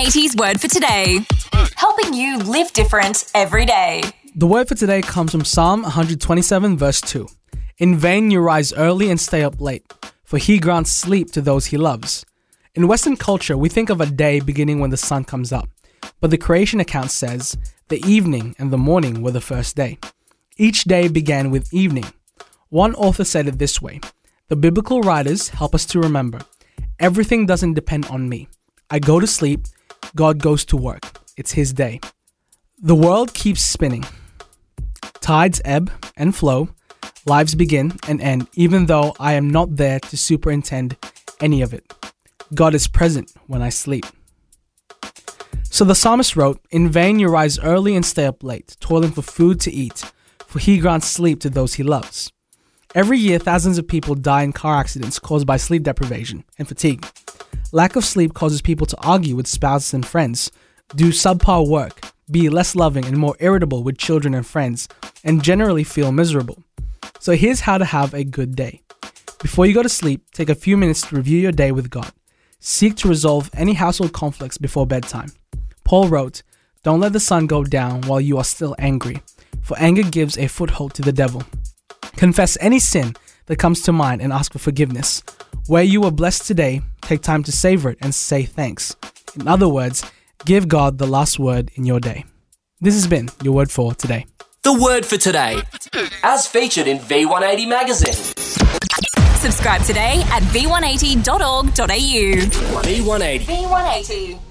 V180's Word for Today. Helping you live different every day. The word for today comes from Psalm 127 verse 2. In vain you rise early and stay up late, for he grants sleep to those he loves. In Western culture, we think of a day beginning when the sun comes up, but the creation account says the evening and the morning were the first day. Each day began with evening. One author said it this way: the biblical writers help us to remember, everything doesn't depend on me. I go to sleep, God goes to work. It's his day. The world keeps spinning. Tides ebb and flow. Lives begin and end, even though I am not there to superintend any of it. God is present when I sleep. So the psalmist wrote, in vain you rise early and stay up late, toiling for food to eat, for he grants sleep to those he loves. Every year, thousands of people die in car accidents caused by sleep deprivation and fatigue. Lack of sleep causes people to argue with spouses and friends, do subpar work, be less loving and more irritable with children and friends, and generally feel miserable. So here's how to have a good day. Before you go to sleep, take a few minutes to review your day with God. Seek to resolve any household conflicts before bedtime. Paul wrote, don't let the sun go down while you are still angry, for anger gives a foothold to the devil. Confess any sin that comes to mind and ask for forgiveness. Where you were blessed today, take time to savor it and say thanks. In other words, give God the last word in your day. This has been your Word for Today. The Word for Today, as featured in V180 magazine. Subscribe today at v180.org.au. V180. V180.